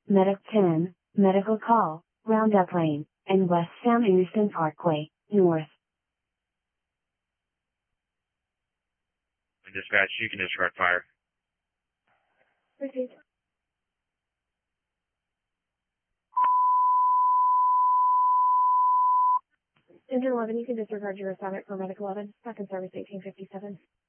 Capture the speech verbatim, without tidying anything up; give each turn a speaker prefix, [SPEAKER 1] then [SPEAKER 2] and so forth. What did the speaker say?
[SPEAKER 1] Medic ten, medical call, Roundup Lane, and West Sam Houston Parkway, North.
[SPEAKER 2] Dispatch, you can disregard fire.
[SPEAKER 3] Received. Engine eleven, you can disregard your assignment for Medic eleven. Back in service eighteen fifty-seven.